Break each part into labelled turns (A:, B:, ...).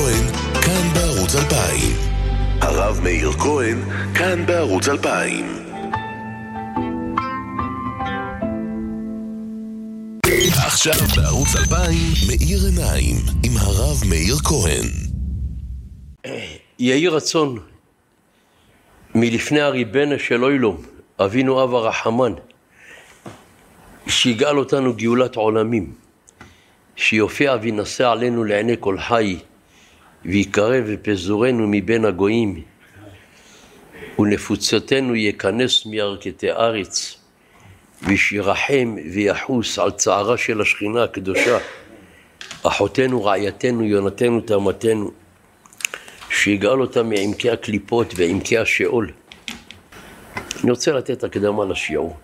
A: כהן, כאן בערוץ 2000. הרב מאיר כהן, כאן בערוץ 2000. עכשיו בערוץ 2000, מאיר עיניים, עם הרב מאיר כהן.
B: יהי רצון מלפני הריבנה של אוילום, אבינו אב הרחמן, שיגאל אותנו גאולת עולמים, שיופיע וינשא עלינו לעיני כל חי, ויקרב ופזורנו מבין הגויים, ונפוצתנו יכנס מירכתי ארץ, ושירחם ויחוס על צערה של השכינה הקדושה, אחותנו, רעייתנו, יונתנו, תמתנו, שיגאל אותה מעמקי הקליפות ועמקי השאול. אני רוצה לתת הקדמה לשיעור.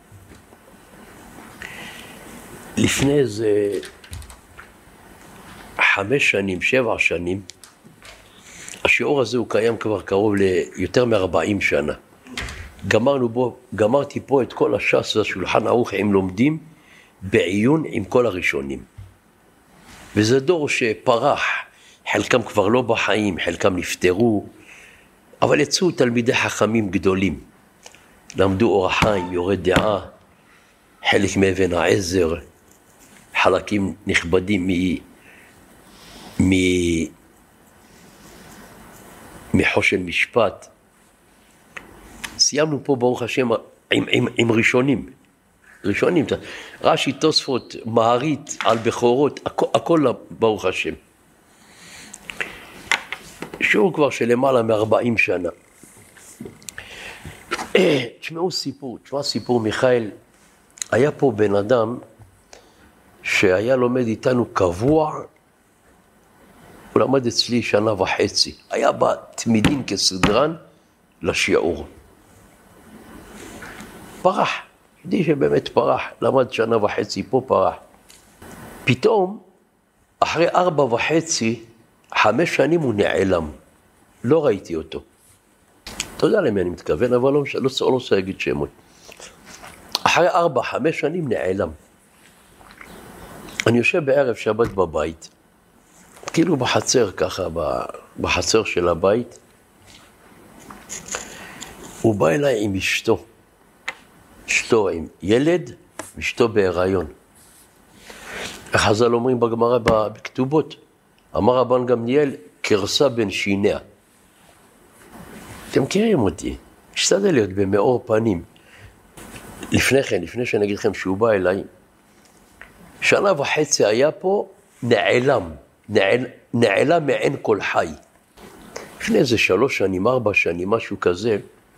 B: לפני איזה 5 שנים, 7 שנים, השיעור הזה הוא קיים כבר קרוב ליותר מ-40 שנה. גמרתי פה את כל הש"ס והשולחן ערוך עם לומדים בעיון עם כל הראשונים. וזה דור שפרח, חלקם כבר לא בחיים, חלקם נפטרו, אבל יצאו תלמידי חכמים גדולים. למדו אורח חיים, יורה דעה, חלק מאבן העזר, חלקים נכבדים מחושן משפט. סיימנו פה ברוך השם עם ראשונים, רש"י, תוספות, מהר"ית, על בכורות, הכל ברוך השם. שיעור כבר של למעלה מ-40 שנה. תשמעו סיפור מיכאל. היה פה בן אדם שהיה לומד איתנו קבוע, הוא למד אצלי 1.5 שנה. היה בא תמידין כסדרן לשיעור. פרח, ידעי שבאמת פרח, למד 1.5 שנה פה פרח. פתאום, אחרי 4.5, 5 שנים הוא נעלם. לא ראיתי אותו. אתה יודע למי אני מתכוון, אבל לא רוצה להגיד שמות. אחרי 4-5 שנים נעלם. אני יושב בערב שבת בבית, כאילו בחצר ככה, בחצר של הבית. הוא בא אליי עם אשתו עם ילד, אשתו בהיריון. החז"ל אומרים בגמרא בכתובות, אמר רבן גמליאל, קרסה בין שיניה. אתם מכירים אותי, משתדל להיות במאור פנים. לפני שאני אגיד לכם שהוא בא אליי, 1.5 שנה היה פה, נעלם מעין כל חי. לפני איזה 3 שנים, 4 שנים, משהו כזה,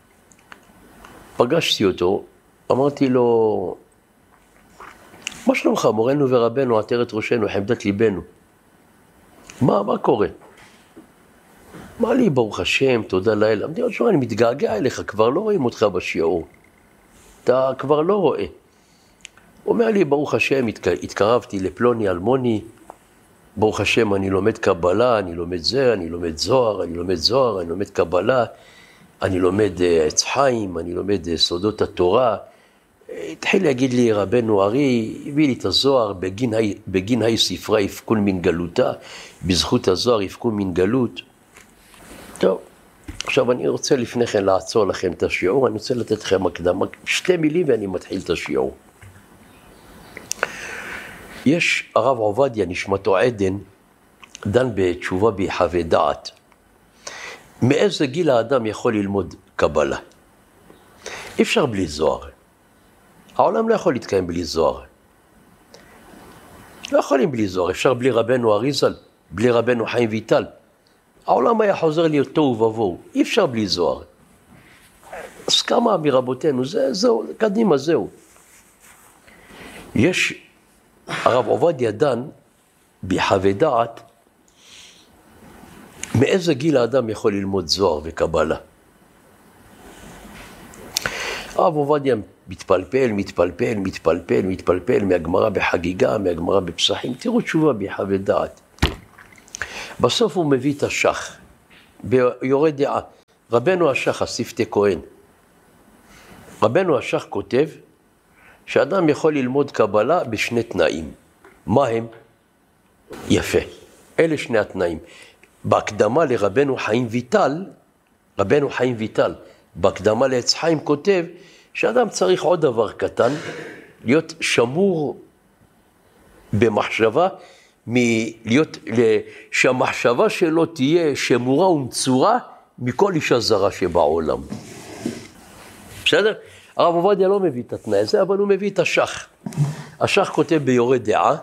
B: פגשתי אותו, אמרתי לו, מה שלומך, מורנו ורבנו, עטרת ראשנו, חמדת ליבנו. מה קורה? מה לי, ברוך השם, תודה לאל. אמרתי לו, שוב, אני מתגעגע אליך, כבר לא רואים אותך בשיעור. אתה כבר לא רואה. הוא אומר לי, ברוך השם, התקרבתי לפלוני אלמוני, ברוך השם, אני לומד קבלה, אני לומד זה, אני לומד זוהר, אני לומד קבלה, אני לומד עץ חיים, אני לומד סודות התורה. התחיל להגיד לי, רבנו ארי, הביא לי את הזוהר, בגין היי ספרה יפקון מן גלותה, בזכות הזוהר יפקון מן גלות. טוב, עכשיו אני רוצה לפני כן לעצור לכם את השיעור, אני רוצה לתת לכם הקדמה, 2 מילים ואני מתחיל את השיעור. יש הרב עובדיה, נשמתו עדן, דן בתשובה ביחווה דעת. מאיזה גיל האדם יכול ללמוד קבלה? אפשר בלי זוהר. העולם לא יכול להתקיים בלי זוהר. לא יכולים בלי זוהר, אפשר בלי רבנו אריזל, בלי רבנו חיים ויטל. העולם היה חוזר להיות תוהו ובוהו, אי אפשר בלי זוהר. אז כמה מרבותינו, זהו, קדימה, זהו. יש הרב עובדיה דן ביחווה דעת, מאיזה גיל האדם יכול ללמוד זוהר וקבלה? הרב עובדיה מתפלפל מהגמרא בחגיגה, מהגמרא בפסחים. תראו תשובה ביחווה דעת. בסוף הוא מביא את השח, ביורה דעה. רבנו השח, השפתי כהן. רבנו השח כותב שאדם יכול ללמוד קבלה ב2 תנאים. מה הם? יפה. אלה 2 התנאים. בהקדמה לרבנו חיים ויטל, רבנו חיים ויטל, בהקדמה לעץ חיים כותב, שאדם צריך עוד דבר קטן, להיות שמור במחשבה, שהמחשבה שלו תהיה שמורה ומצורה מכל אישה זרה שבעולם. בסדר? הרב עובדיה לא מביא את התנאי הזה, אבל הוא מביא את השח. השח כותב ביורה דעה,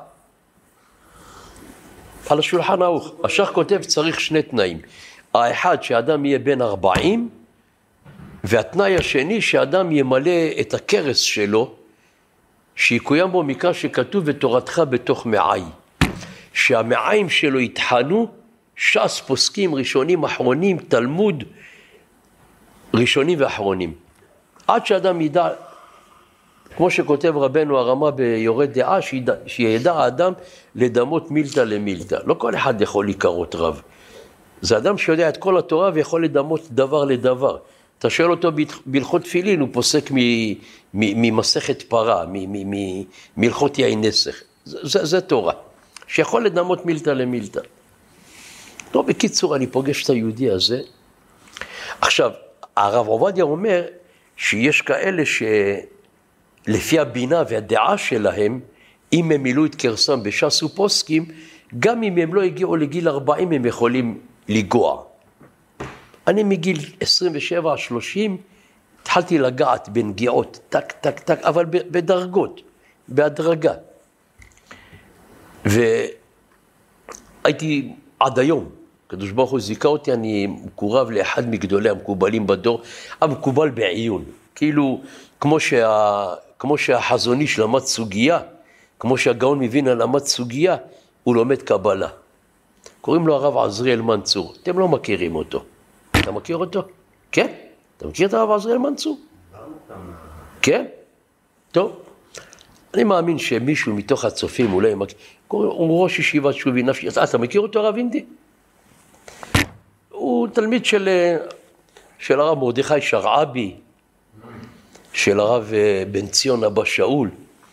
B: על השולחן ערוך. השח כותב צריך שני תנאים. האחד, שאדם יהיה בן 40, והתנאי השני, שאדם ימלא את הכרס שלו, שיקוים בו מקרא שכתוב ותורתך בתוך מעי. שהמעיים שלו יתחנו, ש"ס פוסקים ראשונים, אחרונים, תלמוד, ראשונים ואחרונים. עד שאדם ידע, כמו שכותב רבנו הרמה ביורה דעה, שידע האדם לדמות מילתא למילתא. לא כל אחד יכול לקרות רב. זה אדם שיודע את כל התורה ויכול לדמות דבר לדבר. אתה שואל אותו בהלכות תפילין, הוא פוסק ממסכת פרה, מהלכות יין נסך. זה תורה, שיכול לדמות מילתא למילתא. לא, בקיצור, אני פוגש את היהודי הזה. עכשיו, הרב עובדיה אומר שיש כאלה שלפי הבינה והדעה שלהם, אם הם מילאו את קרסם בש"ס ופוסקים, גם אם הם לא הגיעו לגיל 40, הם יכולים לגוע. אני מגיל 27-30, התחלתי לגעת בנגיעות, טק, טק, טק, אבל בדרגות, בהדרגה. והייתי עד היום, הקדוש ברוך הוא זיכה אותי, אני מקורב לאחד מגדולי המקובלים בדור, המקובל בעיון. כאילו, כמו שהחזון איש למד סוגיה, כמו שהגאון מווילנה למד סוגיה, הוא לומד קבלה. קוראים לו הרב עזריאל מנצור. אתם לא מכירים אותו. אתה מכיר אותו? כן? אתה מכיר את הרב עזריאל מנצור? כן? טוב. אני מאמין שמישהו מתוך הצופים אולי מכיר. הוא ראש ישיבת שובי נפשי. אתה מכיר אותו הרב אינדי? הוא תלמיד של הרב מרדכי שרעבי, של הרב בן ציון אבא שאול,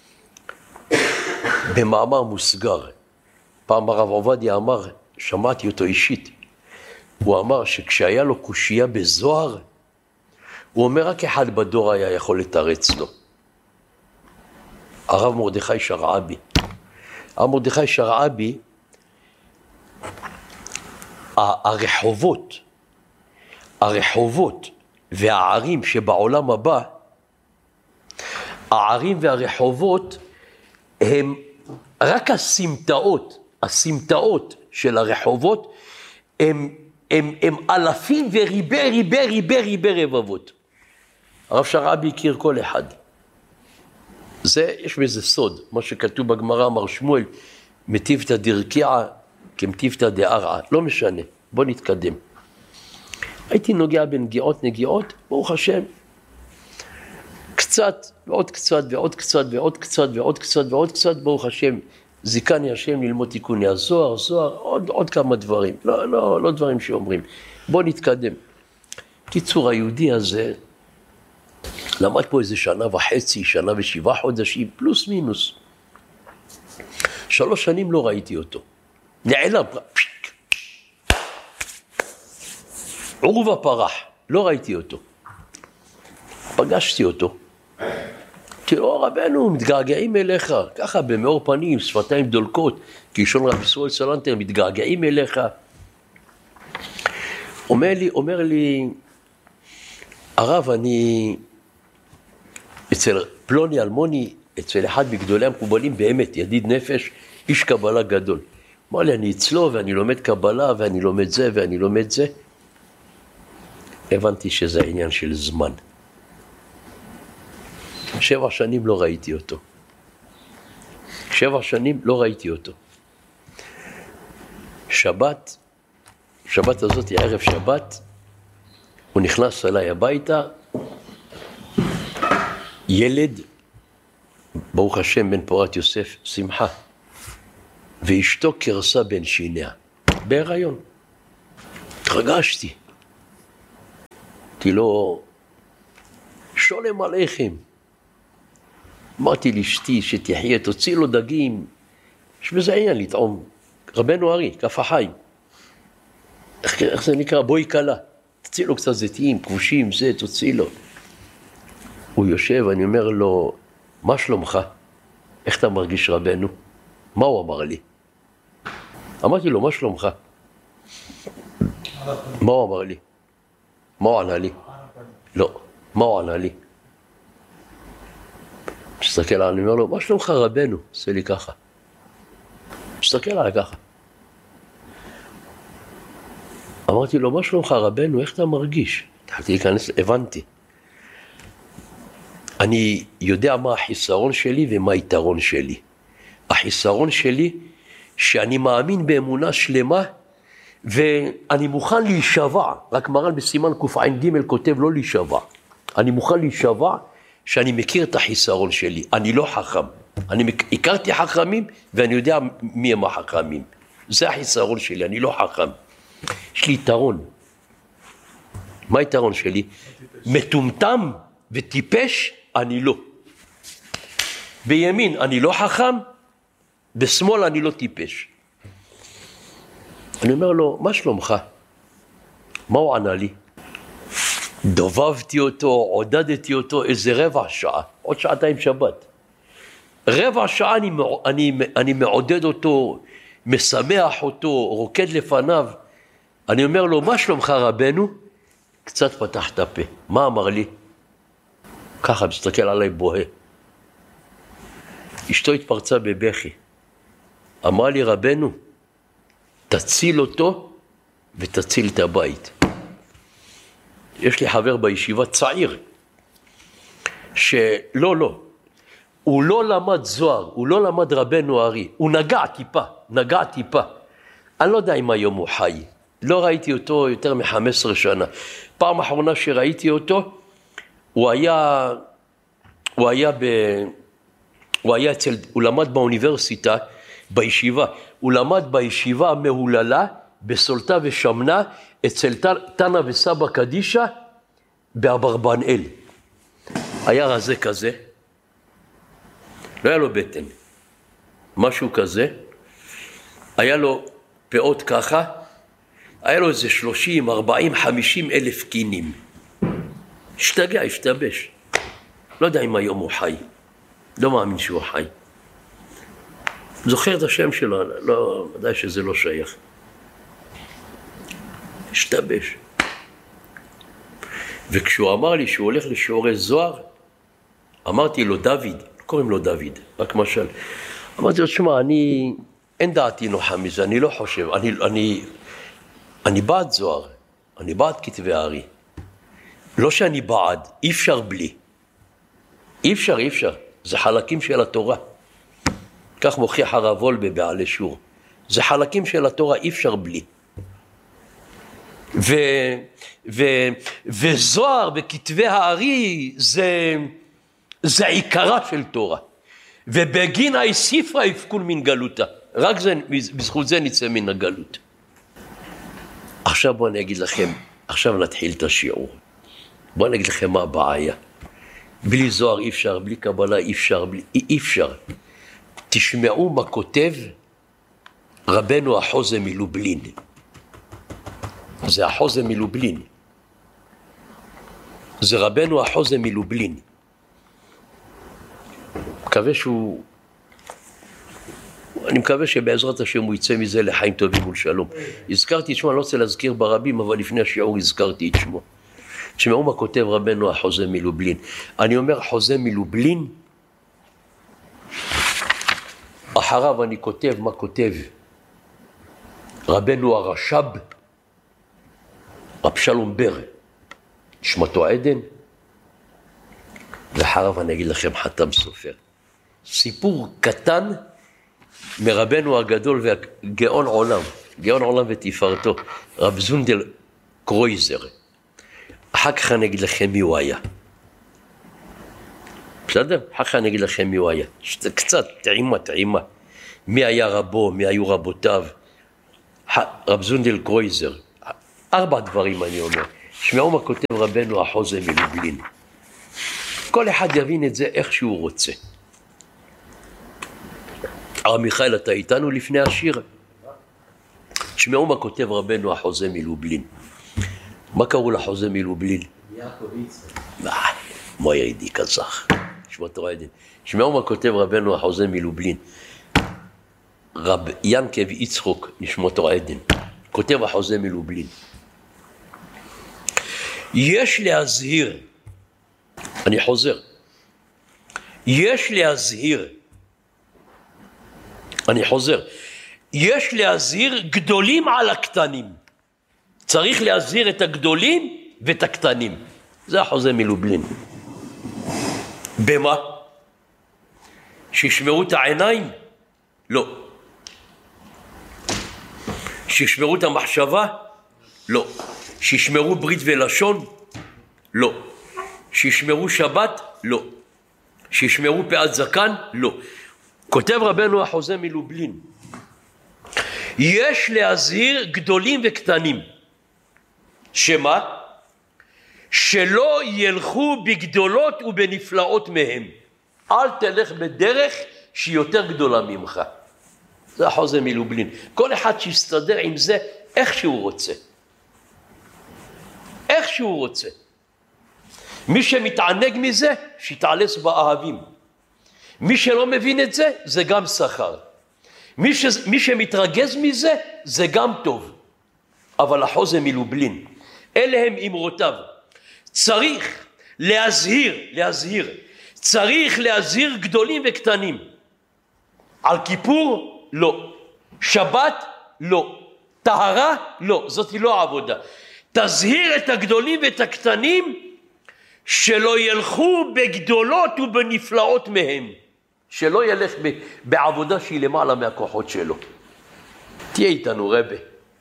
B: במאמר מוסגר. פעם הרב עובדיה אמר, שמעתי אותו אישית, הוא אמר שכשהיה לו קושייה בזוהר, הוא אומר רק אחד בדור היה יכול לתרץ לו. הרב מרדכי שרעבי. הרב מרדכי שרעבי, הרחובות והערים שבעולם הבא, הערים והרחובות הם רק הסמטאות של הרחובות, הם אלפים וריבי רבבות. הרב שרעבי הכיר כל אחד. יש בזה סוד, מה שכתוב בגמרא, אמר שמואל, מטיבתא דרקיעא כמטיבתא דערעא. לא משנה, בוא נתקדם. הייתי נוגע בנגיעות, ברוך השם, קצת ועוד קצת ועוד קצת ועוד קצת ועוד קצת ועוד קצת, ברוך השם, זיכני השם ללמוד תיקוני הזוהר, עוד כמה דברים, לא דברים שאומרים. בוא נתקדם. קיצור, היהודי הזה למד פה איזה 1.5 שנה, 1.7 חודשים, פלוס מינוס. 3 שנים לא ראיתי אותו. נעלם, עורבא פרח, לא ראיתי אותו. פגשתי אותו. תראו רבנו, מתגעגעים אליך, ככה במאור פנים, שפתיים דולקות, כלשון רב ישראל סלנטר, מתגעגעים אליך. אומר לי, הרב, אני אצל פלוני אלמוני, אצל אחד מגדולי המקובלים, באמת, ידיד נפש, איש קבלה גדול. אמר לי, אני אצלו ואני לומד קבלה ואני לומד זה ואני לומד זה. הבנתי שזה העניין של זמן. 7 שנים לא ראיתי אותו. 7 שנים לא ראיתי אותו. שבת הזאת, ערב שבת, הוא נכנס אליי הביתה, ילד, ברוך השם בן פורת יוסף, שמחה, ואשתו קרסה בין שיניה, בהיריון. התרגשתי. כי לא, שולם עליכם. אמרתי לאשתי שתחיה, תוציא לו דגים, יש בזה עניין לטעום. רבנו ארי, כף החיים. איך זה נקרא? בואי קלה. תוציא לו קצת זיתים, כבושים, זה, תוציא לו. הוא יושב, אני אומר לו, מה שלומך? איך אתה מרגיש רבנו? מה הוא אמר לי? אמרתי לו, מה שלומך? מה הוא אמר לי? מה הוא ענה לי? לא, מה הוא ענה לי? מסתכל עליי, אני אומר לו, מה שלומך רבנו? עושה לי ככה. מסתכל עליי ככה. אמרתי לו, מה שלומך רבנו? איך אתה מרגיש? התחלתי להיכנס, הבנתי. אני יודע מה החיסרון שלי ומה היתרון שלי. החיסרון שלי, שאני מאמין באמונה שלמה, ואני מוכן להישבע, רק מרן בסימן קע"ג כותב לא להישבע. אני מוכן להישבע שאני מכיר את החיסרון שלי, אני לא חכם. אני הכרתי חכמים ואני יודע מי הם החכמים. זה החיסרון שלי, אני לא חכם. יש לי יתרון. מה היתרון שלי? מטומטם וטיפש אני לא. בימין אני לא חכם, בשמאל אני לא טיפש. אני אומר לו, מה שלומך? מה הוא ענה לי? דובבתי אותו, עודדתי אותו איזה רבע שעה, עוד שעתיים שבת. רבע שעה אני מעודד אותו, משמח אותו, רוקד לפניו. אני אומר לו, מה שלומך רבנו? קצת פתח את הפה. מה אמר לי? ככה, מסתכל עליי בוהה. אשתו התפרצה בבכי. אמר לי, רבנו, תציל אותו ותציל את הבית. יש לי חבר בישיבה צעיר, שלא, הוא לא למד זוהר, הוא לא למד רבנו ארי, הוא נגע טיפה. אני לא יודע אם היום הוא חי, לא ראיתי אותו יותר מ-15 שנה. פעם אחרונה שראיתי אותו, הוא למד באוניברסיטה, בישיבה, הוא למד בישיבה המהוללה, בסולטה ושמנה, אצל תנא וסבא קדישה, באברבנאל. היה רזה כזה, לא היה לו בטן, משהו כזה, היה לו פאות ככה, היה לו איזה 30, 40, 50 אלף קינים. השתגע, השתבש. לא יודע אם היום הוא חי, לא מאמין שהוא חי. זוכר את השם שלו, לא, ודאי שזה לא שייך. השתבש. וכשהוא אמר לי שהוא הולך לשיעורי זוהר, אמרתי לו, דוד, קוראים לו דוד, רק משל. אמרתי לו, תשמע, אין דעתי נוחה מזה, אני לא חושב, אני בעד זוהר, אני בעד כתבי הארי. לא שאני בעד, אי אפשר בלי. אי אפשר, זה חלקים של התורה. כך מוכיח הרב וולבה בעלי שור. זה חלקים של התורה, אי אפשר בלי. וזוהר וכתבי הארי זה עיקרה של תורה. ובגין ספרה יפקול מן גלותה. רק זה, בזכות זה נצא מן הגלות. עכשיו בואו אני אגיד לכם, עכשיו נתחיל את השיעור. בואו אני אגיד לכם מה הבעיה. בלי זוהר אי אפשר, בלי קבלה אי אפשר. תשמעו מה כותב רבנו החוזה מלובלין. זה החוזה מלובלין. זה רבנו החוזה מלובלין. אני מקווה שבעזרת השם הוא יצא מזה לחיים טובים ולשלום. הזכרתי את שמו, אני לא רוצה להזכיר ברבים, אבל לפני השיעור הזכרתי את שמו. תשמעו מה כותב רבנו החוזה מלובלין. אני אומר חוזה מלובלין, אחריו אני כותב מה כותב רבנו הרש"ב, רב שלום בר, נשמתו עדן, ואחריו אני אגיד לכם חתם סופר. סיפור קטן מרבנו הגדול והגאון עולם ותפארתו, רב זונדל קרויזר. אחר כך אני אגיד לכם מי הוא היה. בסדר? אחר כך אני אגיד לכם מי הוא היה. קצת טעימה. מי היה רבו, מי היו רבותיו. רב זונדל קרויזר. 4 דברים אני אומר. שמעו מה כותב רבנו החוזה מלובלין. כל אחד יבין את זה איך שהוא רוצה. הרב מיכאל, אתה איתנו לפני השיר? תשמעו מה כותב רבנו החוזה מלובלין. מה קראו לחוזה מלובלין?
C: יעקב יצחק.
B: מויר ידי קצח. שמע תורה עדן. תשמעו מה כותב רבנו החוזה מלובלין. רב ינקב יצחוק, נשמע תורה עדן. כותב החוזה מלובלין. יש להזהיר, אני חוזר, יש להזהיר, אני חוזר, יש להזהיר גדולים על הקטנים. צריך להזהיר את הגדולים ואת הקטנים. זה החוזה מלובלין. במה? שישמרו את העיניים? לא. שישמרו את המחשבה? לא. שישמרו ברית ולשון? לא. שישמרו שבת? לא. שישמרו פאת זקן? לא. כותב רבנו החוזה מלובלין, יש להזהיר גדולים וקטנים. שמה? שלא ילכו בגדולות ובנפלאות מהם. אל תלך בדרך שהיא יותר גדולה ממך. זה החוזה מלובלין. כל אחד שיסתדר עם זה איך שהוא רוצה. איך שהוא רוצה. מי שמתענג מזה, שיתעלס באהבים. מי שלא מבין את זה, זה גם שכר. מי שמתרגז מזה, זה גם טוב. אבל החוזה מלובלין, אלה הם אמרותיו. צריך להזהיר. צריך להזהיר גדולים וקטנים. על כיפור? לא. שבת? לא. טהרה? לא. זאת לא עבודה. תזהיר את הגדולים ואת הקטנים, שלא ילכו בגדולות ובנפלאות מהם. שלא ילך בעבודה שהיא למעלה מהכוחות שלו. תהיה איתנו רבי.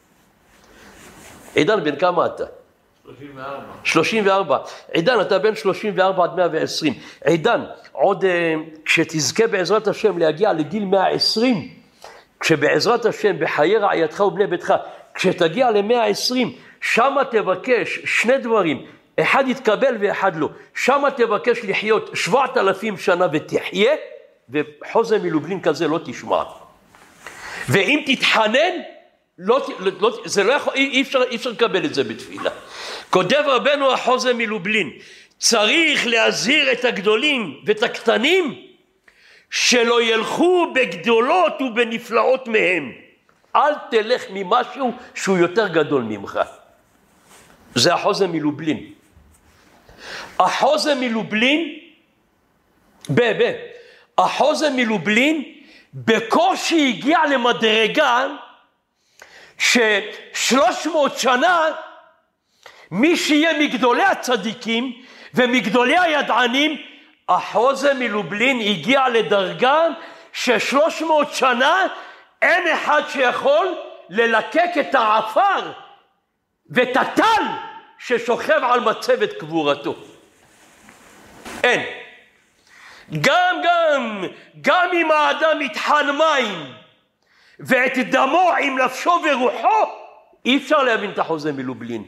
B: עידן, בן כמה אתה?
C: 34.
B: 34. עידן, אתה בן 34 עד 120. עידן, עוד כשתזכה בעזרת השם להגיע לגיל 120, כשבעזרת השם בחיי רעייתך ובני ביתך, כשתגיע ל-120, שמה תבקש שני דברים, אחד יתקבל ואחד לא. שמה תבקש לחיות 7,000 שנה ותחיה, וחוזה מלובלין כזה לא תשמע. ואם תתחנן, זה לא יכול, אי אפשר לקבל את זה בתפילה. כותב רבנו החוזה מלובלין, צריך להזהיר את הגדולים ואת הקטנים, שלא ילכו בגדולות ובנפלאות מהם. אל תלך ממשהו שהוא יותר גדול ממך. זה החוזה מלובלין. החוזה מלובלין, החוזה מלובלין בקושי הגיע למדרגה ש300 שנה מי שיהיה מגדולי הצדיקים ומגדולי הידענים, החוזה מלובלין הגיע לדרגה ש300 שנה אין אחד שיכול ללקק את העפר ואת הטל ששוכב על מצבת קבורתו. אין. גם אם האדם יטחן מים ואת דמו עם נפשו ורוחו, אי אפשר להבין את החוזה מלובלין.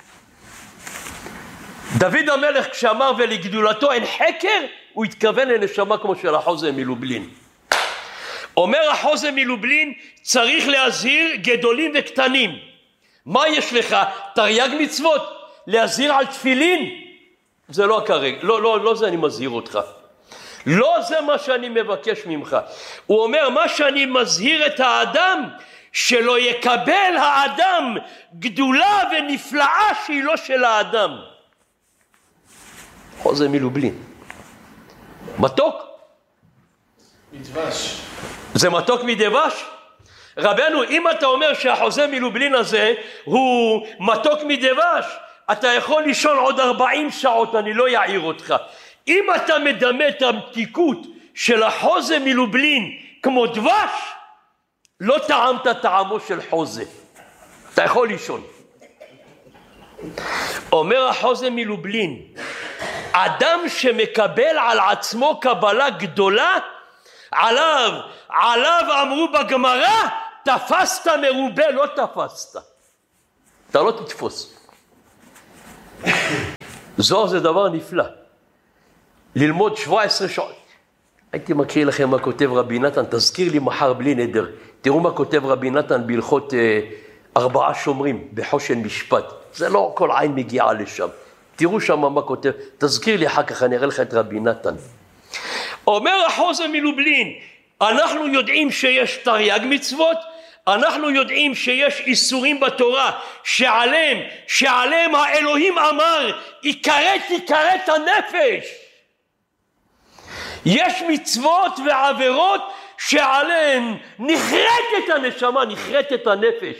B: דוד המלך כשאמר ולגדולתו אין חקר, הוא התכוון לנשמה כמו של החוזה מלובלין. אומר החוזה מלובלין, צריך להזהיר גדולים וקטנים. מה יש לך? תרי"ג מצוות, להזהיר על תפילין? זה לא כרגע, לא זה אני מזהיר אותך. לא זה מה שאני מבקש ממך. הוא אומר, מה שאני מזהיר את האדם, שלא יקבל האדם גדולה ונפלאה שהיא לא של האדם. חוזה מלובלין. מתוק?
C: מדבש.
B: זה מתוק מדבש? רבנו, אם אתה אומר שהחוזה מלובלין הזה הוא מתוק מדבש, אתה יכול לישון עוד 40 שעות, אני לא יעיר אותך. אם אתה מדמה את המתיקות של החוזה מלובלין כמו דבש, לא טעמת טעמו של חוזה. אתה יכול לישון. אומר החוזה מלובלין, אדם שמקבל על עצמו קבלה גדולה, עליו אמרו בגמרא, תפסת מרובה, לא תפסת. אתה לא תתפוס. זוהר זה דבר נפלא. ללמוד 17 שעות. הייתי מקריא לכם מה כותב רבי נתן, תזכיר לי מחר בלי נדר. תראו מה כותב רבי נתן בהלכות 4 שומרים בחושן משפט. זה לא כל עין מגיעה לשם. תראו שם מה כותב, תזכיר לי אחר כך, אני אראה לך את רבי נתן. אומר החוזה מלובלין, אנחנו יודעים שיש תרי"ג מצוות, אנחנו יודעים שיש איסורים בתורה שעליהם האלוהים אמר, יכרת הנפש. יש מצוות ועבירות שעליהן נחרטת הנשמה, נחרטת הנפש.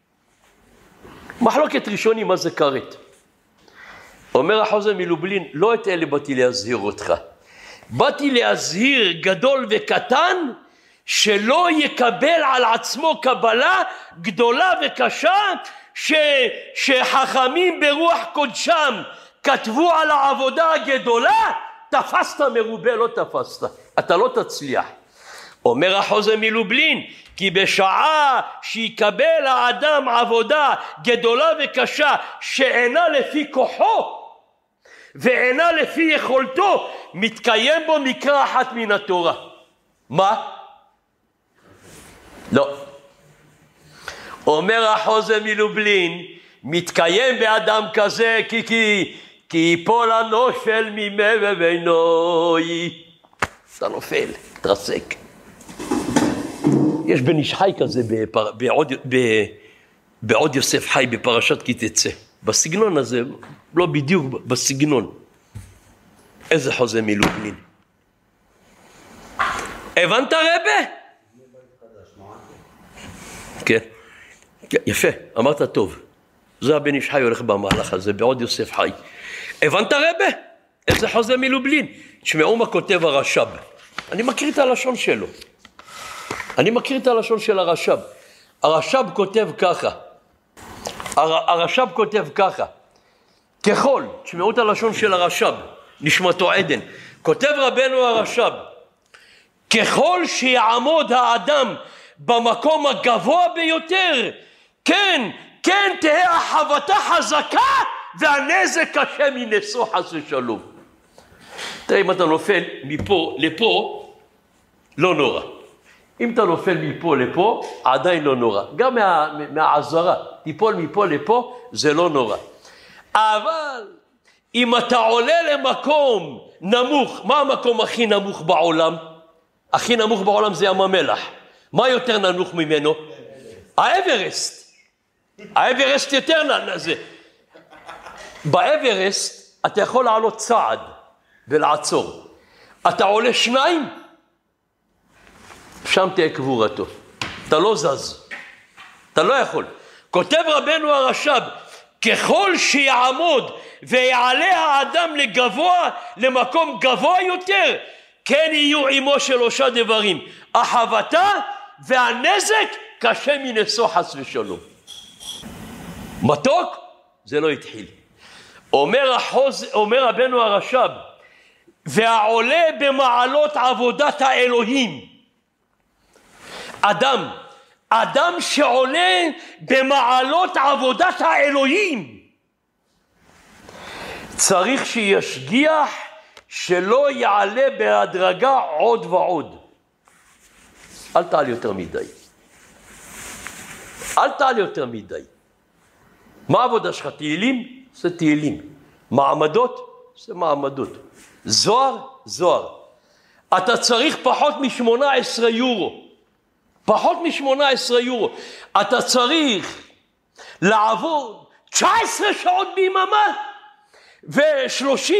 B: מחלוקת ראשונים, מה זה כרת? אומר החוזה מלובלין, לא את אלה באתי להזהיר אותך. באתי להזהיר גדול וקטן, שלא יקבל על עצמו קבלה גדולה וקשה, שחכמים ברוח קודשם כתבו על העבודה הגדולה, תפסת מרובה, לא תפסת, אתה לא תצליח. אומר החוזה מלובלין, כי בשעה שיקבל האדם עבודה גדולה וקשה, שאינה לפי כוחו, ואינה לפי יכולתו, מתקיים בו מקרא אחת מן התורה. מה? לא. אומר החוזה מלובלין, מתקיים באדם כזה, כי יפול הנופל ממי ובינוי. אתה נופל, תרסק. יש בן איש חי כזה בעוד יוסף חי בפרשת כי תצא. בסגנון הזה, לא בדיוק בסגנון. איזה חוזה מלובלין. הבנת רבה? כן. יפה, אמרת טוב. זה הבן איש חי הולך במהלך הזה, בעוד יוסף חי. הבנת רבה? איזה חוזה מלובלין. תשמעו מה כותב הרש"ב. אני מכיר את הלשון שלו. אני מכיר את הלשון של הרש"ב. הרש"ב כותב ככה. הרש"ב כותב ככה. ככל, תשמעו את הלשון של הרש"ב, נשמתו עדן. כותב רבנו הרש"ב, ככל שיעמוד האדם במקום הגבוה ביותר, כן, תהיה החבטה חזקה והנזק קשה מנשוא חס ושלום. תראה, אם אתה נופל מפה לפה, לא נורא. אם אתה נופל מפה לפה, עדיין לא נורא. גם מהעזרה, תיפול מפה לפה, זה לא נורא. אבל אם אתה עולה למקום נמוך, מה המקום הכי נמוך בעולם? הכי נמוך בעולם זה ים המלח. מה יותר נמוך ממנו? האברסט. האברסט יותר נזה. באברסט אתה יכול לעלות צעד ולעצור. אתה עולה 2, שם תהיה קבורתו. אתה לא זז. אתה לא יכול. כותב רבנו הרש"ב, ככל שיעמוד ויעלה האדם למקום גבוה יותר, כן יהיו עמו 3 דברים. החבטה והנזק קשה מנשוא חס ושלום. מתוק? זה לא התחיל. אומר רבנו הרש"ב, והעולה במעלות עבודת האלוהים. אדם שעולה במעלות עבודת האלוהים, צריך שישגיח שלא יעלה בהדרגה עוד ועוד. אל תעלה יותר מדי. אל תעלה יותר מדי. מה העבודה שלך? תהילים? זה תהילים. מעמדות? זה מעמדות. זוהר. אתה צריך פחות מ-18 יורו. פחות מ-18 יורו. אתה צריך לעבוד 19 שעות ביממה ו-30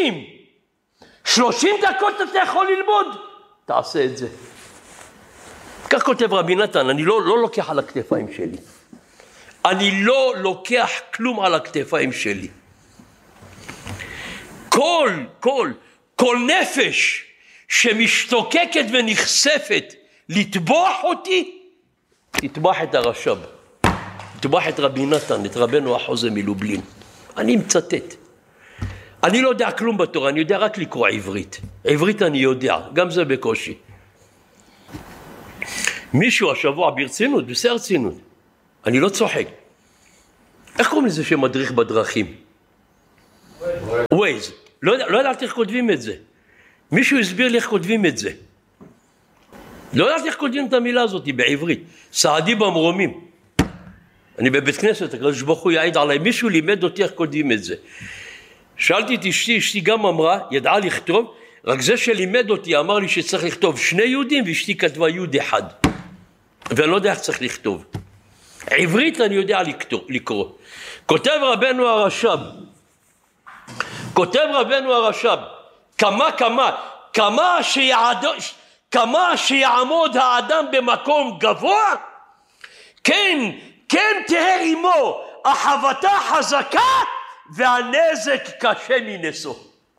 B: דקות אתה יכול ללמוד. תעשה את זה. כך כותב רבי נתן, אני לא לוקח על הכתפיים שלי. אני לא לוקח כלום על הכתפיים שלי. כל נפש שמשתוקקת ונחשפת לטבוח אותי, תטבח את הרש"ב, תטבח את רבי נתן, את רבנו החוזה מלובלין. אני מצטט. אני לא יודע כלום בתורה, אני יודע רק לקרוא עברית. עברית אני יודע, גם זה בקושי. מישהו השבוע ברצינות, בשיא הרצינות, אני לא צוחק. איך קוראים לזה שמדריך בדרכים? ווייז. לא ידעתי איך כותבים את זה. מישהו הסביר לי איך כותבים את זה. לא ידעתי איך כותבים את המילה הזאת בעברית. סעדי במרומים. אני בבית כנסת, הקדוש ברוך הוא יעיד עליי, מישהו לימד אותי איך כותבים את זה. שאלתי את אשתי גם אמרה, ידעה לכתוב, רק זה שלימד אותי אמר לי שצריך לכתוב 2 יהודים, ואשתי כתבה יוד אחד. ואני לא יודע איך צריך לכתוב. עברית אני יודע לקרוא. כותב רבנו הרש"ב, כמה שיעמוד האדם במקום גבוה, כן תהא עמו החבטה חזקה והנזק קשה מנשוא.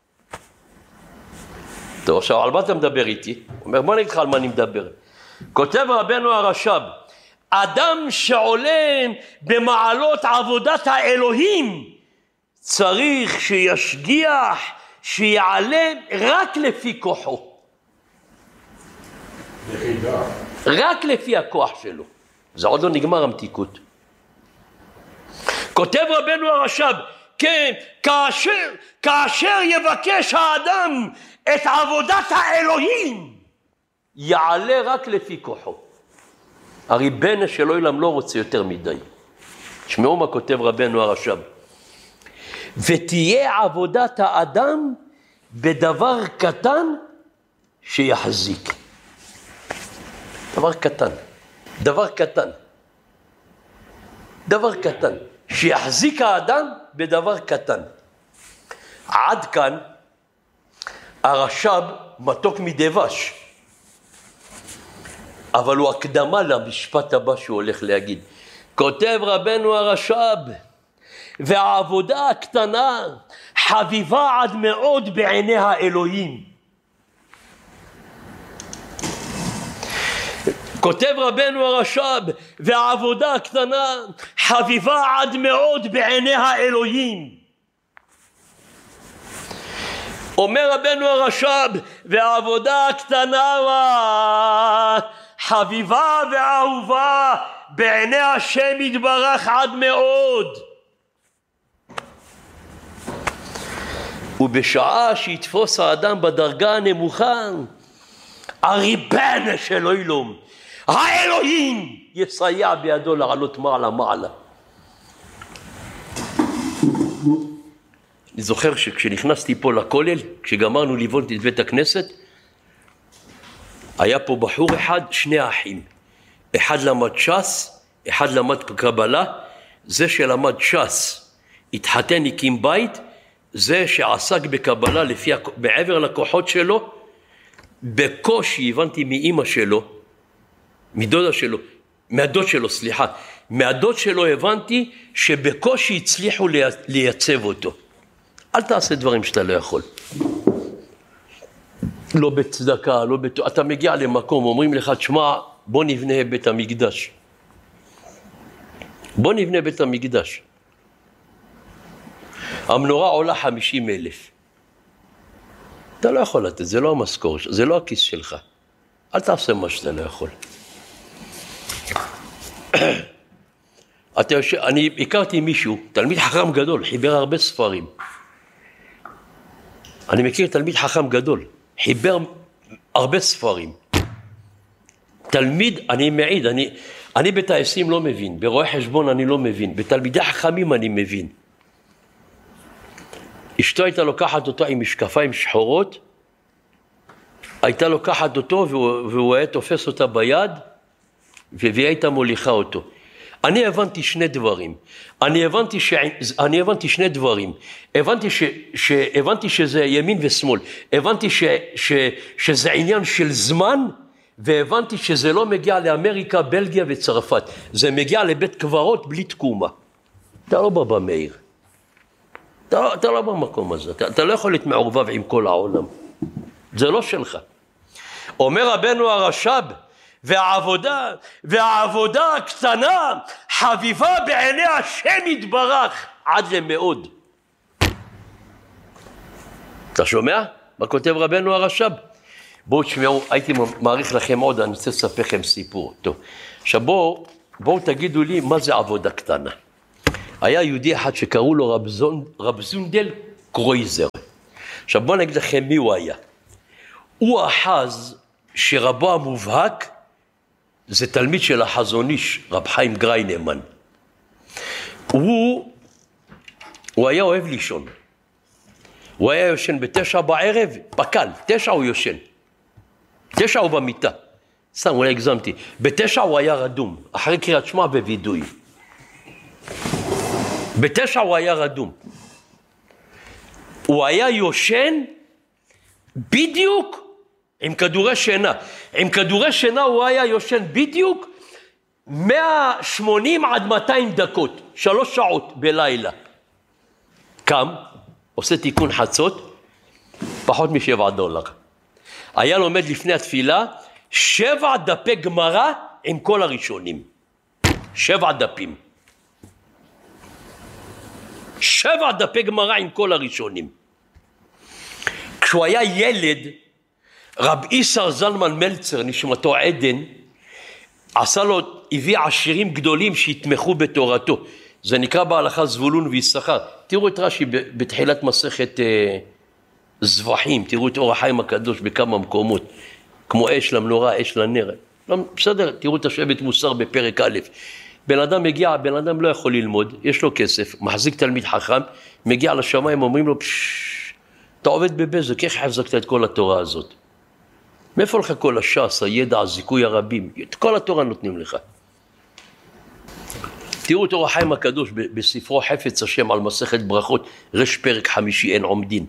B: טוב, עכשיו על מה אתה מדבר איתי? הוא אומר, מה אני אגיד לך על מה אני מדבר? כותב רבנו הרש"ב, אדם שעולה במעלות עבודת האלוהים צריך שישגיח, שיעלה רק לפי כוחו. רק לפי הכוח שלו. זה עוד לא נגמר המתיקות. כותב רבנו הרש"ב, כן, כאשר יבקש האדם את עבודת האלוהים, יעלה רק לפי כוחו. הרי בן של עולם לא רוצה יותר מדי. תשמעו מה כותב רבנו הרש"ב. ותהיה עבודת האדם בדבר קטן שיחזיק. דבר קטן. שיחזיק האדם בדבר קטן. עד כאן הרש"ב מתוק מדבש. אבל הוא הקדמה למשפט הבא שהוא הולך להגיד. כותב רבנו הרש"ב, והעבודה הקטנה חביבה עד מאוד בעיני האלוהים. כותב רבנו הרש"ב, והעבודה הקטנה חביבה עד מאוד בעיני האלוהים. אומר רבנו הרש"ב, והעבודה הקטנה חביבה ואהובה בעיני השם יתברך עד מאוד. ובשעה שיתפוס האדם בדרגה הנמוכה, הריבונו של עולם, האלוהים, יסייע בידו לעלות מעלה. אני זוכר שכשנכנסתי פה לכולל, כשגמרנו לבנות את בית הכנסת, היה פה בחור אחד, 2 אחים. אחד למד ש"ס, אחד למד קבלה. זה שלמד ש"ס התחתן, הקים בית. זה שעסק בקבלה מעבר לכוחות שלו, בקושי הבנתי מאמא שלו, מהדוד שלו הבנתי שבקושי הצליחו לייצב אותו. אל תעשה דברים שאתה לא יכול. לא בצדקה, אתה מגיע למקום, אומרים לך, תשמע, בוא נבנה בית המקדש. המנורה עולה 50,000. אתה לא יכול לתת, זה לא המשכור, זה לא הכיס שלך. אל תעשה מה שאתה לא יכול. אני הכרתי מישהו, תלמיד חכם גדול, חיבר הרבה ספרים. אני מכיר תלמיד חכם גדול, חיבר הרבה ספרים. תלמיד, אני מעיד, אני בתעשים לא מבין, ברואי חשבון אני לא מבין, בתלמידי חכמים אני מבין. אשתו הייתה לוקחת אותו עם משקפיים שחורות, הייתה לוקחת אותו והוא היה תופס אותה ביד, והיא הייתה מוליכה אותו. אני הבנתי שני דברים. הבנתי שזה ימין ושמאל. הבנתי שזה עניין של זמן, והבנתי שזה לא מגיע לאמריקה, בלגיה וצרפת. זה מגיע לבית קברות בלי תקומה. אתה לא בא במאיר. אתה לא במקום הזה. אתה לא יכול להיות מעורבב עם כל העולם. זה לא שלך. אומר רבנו הרש"ב, והעבודה הקטנה חביבה בעיני השם יתברך עד למאוד. אתה שומע? מה כותב רבנו הרש"ב? בואו תשמעו, הייתי מעריך לכם עוד, אני רוצה לספר לכם סיפור. טוב, עכשיו בואו תגידו לי מה זה עבודה קטנה. היה יהודי אחד שקראו לו רב זונדל קרויזר. עכשיו בואו נגיד לכם מי הוא היה. הוא אחז שרבו המובהק זה תלמיד של החזון איש, רב חיים גריינמן. הוא היה אוהב לישון. הוא היה יושן 9 בערב, בקל, 9 הוא יושן. 9 הוא במיטה. סתם, אולי הגזמתי. 9 הוא היה רדום, אחרי קריאת שמע ווידוי. 9 הוא היה רדום. הוא היה יושן בדיוק עם כדורי שינה. עם כדורי שינה הוא היה יושן בדיוק 180 עד 200 דקות, 3 שעות בלילה. קם, עושה תיקון חצות, פחות $7. היה לומד לפני התפילה 7 דפי גמרא עם כל הראשונים. 7 דפים. 7 דפי גמרא עם כל הראשונים. כשהוא היה ילד, רב איסר זלמן מלצר, נשמתו עדן, הביא עשירים גדולים שיתמכו בתורתו. זה נקרא בהלכה זבולון ויששכר. תראו את רש"י בתחילת מסכת זבחים, תראו את אור החיים הקדוש בכמה מקומות, כמו אש למנורה, אש לנר. בסדר, תראו את השבט מוסר בפרק א'. בן אדם מגיע, בן אדם לא יכול ללמוד, יש לו כסף, מחזיק תלמיד חכם, מגיע לשמיים, אומרים לו, אתה עובד בבזק, איך חזקת את כל התורה הזאת? מאיפה לך כל הש"ס, הידע, הזיכוי הרבים? את כל התורה נותנים לך. תראו את אור החיים הקדוש בספרו חפץ השם על מסכת ברכות, רש פרק 5 אין עומדין.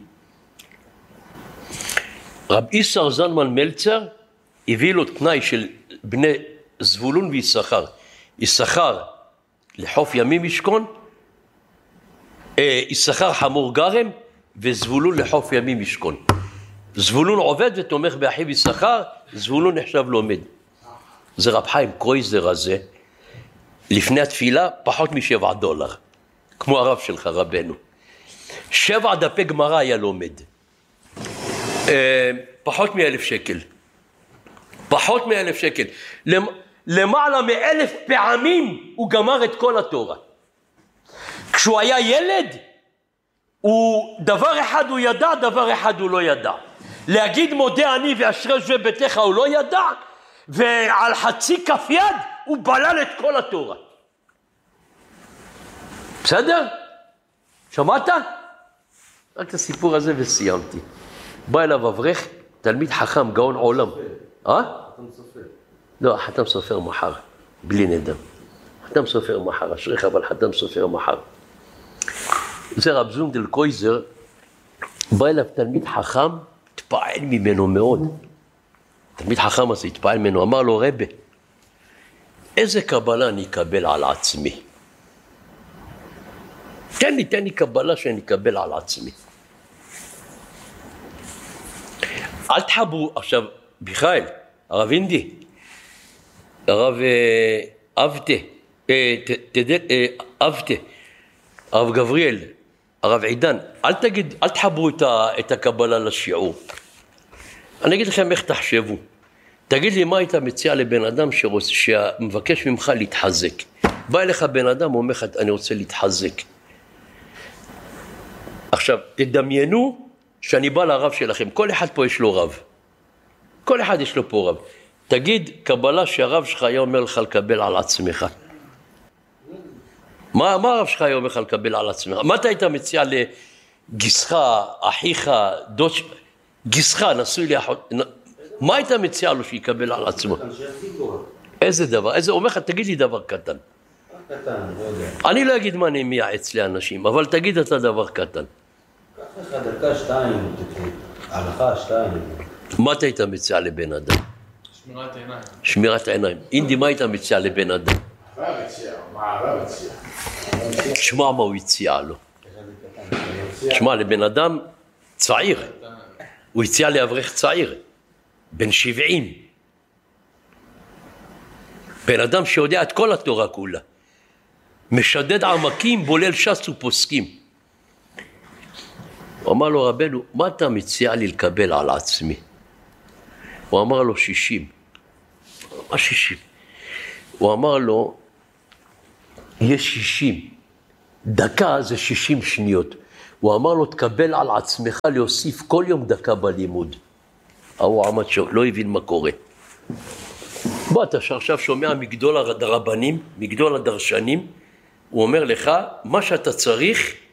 B: רב איסר זלמן מלצר הביא לו תנאי של בני זבולון ויששכר. יששכר לחוף ימים ישכון, יששכר חמור גרם, וזבולון לחוף ימים ישכון. זבולון עובד ותומך באחיו יששכר, זבולון נחשב לומד. זה רב חיים קרויזר הזה, לפני התפילה פחות $7, כמו הרב שלך רבנו. 7 דפי גמרא היה לומד. פחות $1,000. פחות $1,000. למעלה מ1,000 פעמים הוא גמר את כל התורה. כשהוא היה ילד, דבר אחד הוא ידע, דבר אחד הוא לא ידע. להגיד מודה אני ואשרי יושבי ביתך הוא לא ידע, ועל חצי כף יד הוא בלל את כל התורה. בסדר? שמעת? רק את הסיפור הזה וסיימתי. בא אליו אברך, תלמיד חכם, גאון עולם. חתם סופר. לא, חתם סופר מחר, בלי נדם. חתם סופר מחר, אשריך, אבל חתם סופר מחר. זה רב זונדל קויזר, בא אליו תלמיד חכם, התפעל ממנו מאוד. תלמיד חכם הזה התפעל ממנו, אמר לו, רבי, איזה קבלה אני אקבל על עצמי? תן לי קבלה שאני אקבל על עצמי. אל תחברו, עכשיו, מיכאל, הרב אינדי, הרב אבטה, הרב גבריאל, הרב עידן, אל תחברו את הקבלה לשיעור. אני אגיד לכם איך תחשבו. תגיד לי מה היית מציע לבן אדם שמבקש ממך להתחזק. בא אליך בן אדם, אומר לך, אני רוצה להתחזק. עכשיו, תדמיינו שאני בא לרב שלכם. כל אחד פה יש לו רב. כל אחד יש לו פה רב. תגיד קבלה שהרב שלך היה אומר לך לקבל על עצמך. מה הרב שלך היה אומר לך לקבל על עצמך? מה אתה היית מציע לגיסך, אחיך, דוד, גיסך, נשוי לאחות, מה היית מציע לו שיקבל על עצמו? איזה דבר? אומר לך, תגיד לי דבר קטן.
C: קטן, לא יודע.
B: אני לא אגיד מה אני מייעץ לאנשים, אבל תגיד אתה דבר קטן.
C: קח לך דקה, 2, הלכה 2.
B: מה אתה היית מציע לבן אדם?
C: שמירת עיניים.
B: שמירת העיניים. אינדי, מה היית מציע לבן אדם?
C: הרב הציע, מה הרב הציע?
B: תשמע מה הוא הציע לו. תשמע, לבן אדם צעיר. הוא הציע לאברך צעיר, בן 70. בן אדם שיודע את כל התורה כולה. משדד עמקים, בולל ש"ס ופוסקים. הוא אמר לו, רבנו, מה אתה מציע לי לקבל על עצמי? הוא אמר לו 60. מה 60? הוא אמר לו, יש 60. דקה זה 60 שניות. הוא אמר לו, תקבל על עצמך להוסיף כל יום דקה בלימוד. הוא עמד שם, לא הבין מה קורה. בוא, אתה עכשיו שומע מגדול הרבנים, מגדול הדרשנים, הוא אומר לך, מה שאתה צריך